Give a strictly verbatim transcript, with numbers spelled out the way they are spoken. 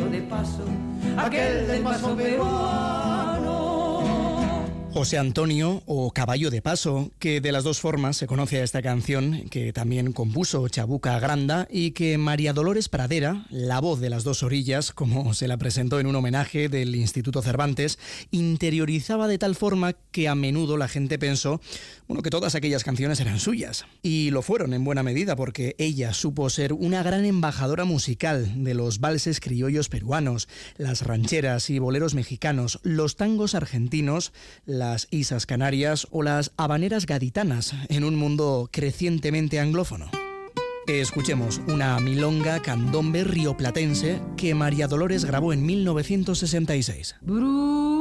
caballo de paso, aquel del paso peruano. José Antonio o Caballo de Paso, que de las dos formas se conoce a esta canción, que también compuso Chabuca Granda y que María Dolores Pradera, la voz de las dos orillas, como se la presentó en un homenaje del Instituto Cervantes, interiorizaba de tal forma que a menudo la gente pensó, bueno, que todas aquellas canciones eran suyas. Y lo fueron en buena medida porque ella supo ser una gran embajadora musical de los valses criollos peruanos, las rancheras y boleros mexicanos, los tangos argentinos, las isas canarias o las habaneras gaditanas en un mundo crecientemente anglófono. Escuchemos una milonga candombe rioplatense que María Dolores grabó en mil novecientos sesenta y seis.